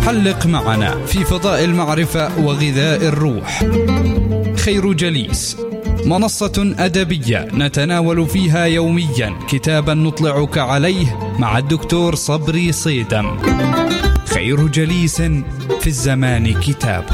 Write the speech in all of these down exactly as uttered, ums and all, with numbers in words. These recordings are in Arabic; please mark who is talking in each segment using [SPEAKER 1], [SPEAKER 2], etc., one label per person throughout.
[SPEAKER 1] حلق معنا في فضاء المعرفة وغذاء الروح. خير جليس، منصة أدبية نتناول فيها يوميا كتابا نطلعك عليه مع الدكتور صبري صيدم. خير جليس في الزمان كتاب.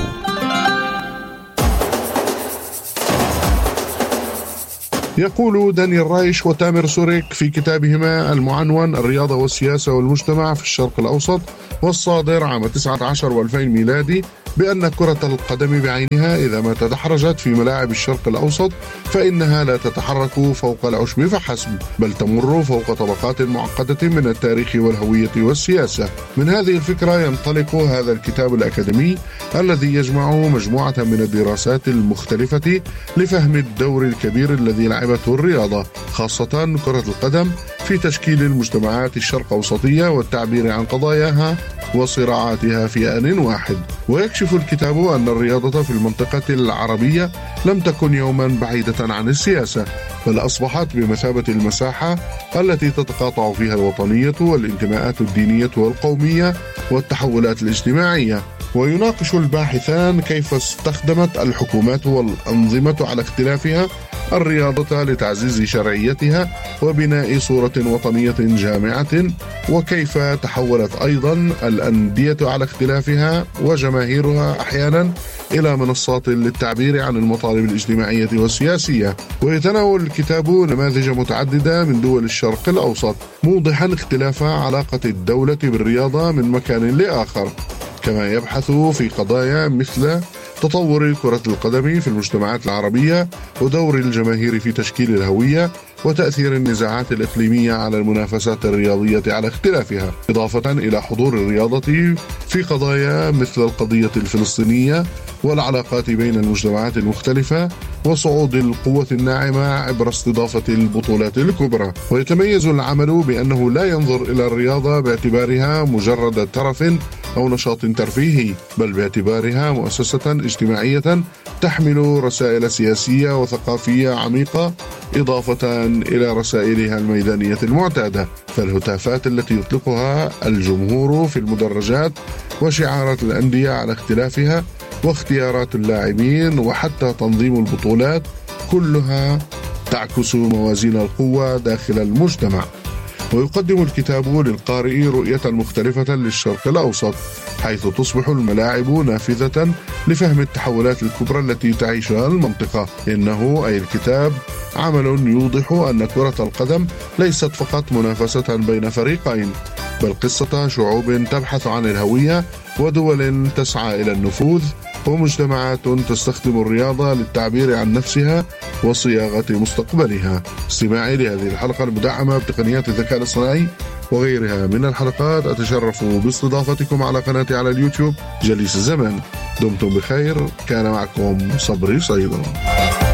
[SPEAKER 2] يقول دانيال رايش وتامر سوريك في كتابهما المعنون الرياضة والسياسة والمجتمع في الشرق الأوسط والصادر عام تسعة عشر وألفين ميلادي بأن كرة القدم بعينها إذا ما تدحرجت في ملاعب الشرق الأوسط فإنها لا تتحرك فوق العشب فحسب، بل تمر فوق طبقات معقدة من التاريخ والهوية والسياسة. من هذه الفكرة ينطلق هذا الكتاب الأكاديمي الذي يجمع مجموعة من الدراسات المختلفة لفهم الدور الكبير الذي لعبته الرياضة خاصة كرة القدم في تشكيل المجتمعات الشرق أوسطية والتعبير عن قضاياها وصراعاتها في آن واحد. ويكشف الكتاب أن الرياضة في المنطقة العربية لم تكن يوما بعيدة عن السياسة، بل أصبحت بمثابة المساحة التي تتقاطع فيها الوطنية والانتماءات الدينية والقومية والتحولات الاجتماعية. ويناقش الباحثان كيف استخدمت الحكومات والأنظمة على اختلافها الرياضة لتعزيز شرعيتها وبناء صورة وطنية جامعة، وكيف تحولت أيضا الأندية على اختلافها وجماهيرها أحيانا إلى منصات للتعبير عن المطالب الاجتماعية والسياسية. ويتناول الكتاب نماذج متعددة من دول الشرق الأوسط موضحا اختلاف علاقة الدولة بالرياضة من مكان لآخر، كما يبحث في قضايا مثل تطور كرة القدم في المجتمعات العربية ودور الجماهير في تشكيل الهوية وتأثير النزاعات الإقليمية على المنافسات الرياضية على اختلافها، إضافة إلى حضور الرياضة في قضايا مثل القضية الفلسطينية والعلاقات بين المجتمعات المختلفة وصعود القوة الناعمة عبر استضافة البطولات الكبرى. ويتميز العمل بأنه لا ينظر إلى الرياضة باعتبارها مجرد ترف أو نشاط ترفيهي، بل باعتبارها مؤسسة اجتماعية تحمل رسائل سياسية وثقافية عميقة إضافة إلى رسائلها الميدانية المعتادة. فالهتافات التي يطلقها الجمهور في المدرجات وشعارات الأندية على اختلافها واختيارات اللاعبين وحتى تنظيم البطولات كلها تعكس موازين القوة داخل المجتمع. ويقدم الكتاب للقارئ رؤية مختلفة للشرق الأوسط، حيث تصبح الملاعب نافذة لفهم التحولات الكبرى التي تعيشها المنطقة. إنه أي الكتاب عمل يوضح أن كرة القدم ليست فقط منافسة بين فريقين، بل قصة شعوب تبحث عن الهوية ودول تسعى إلى النفوذ ومجتمعات تستخدم الرياضة للتعبير عن نفسها وصياغة مستقبلها. استماعي لهذه الحلقة المدعمة بتقنيات الذكاء الاصطناعي وغيرها من الحلقات، أتشرف باستضافتكم على قناتي على اليوتيوب جليس الزمان. دمتم بخير، كان معكم صبري صيدم.